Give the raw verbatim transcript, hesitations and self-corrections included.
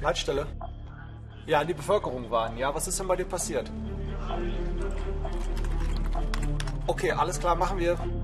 Leitstelle. Ja, an die Bevölkerung warnen. Ja, was ist denn bei dir passiert? Okay, alles klar, machen wir.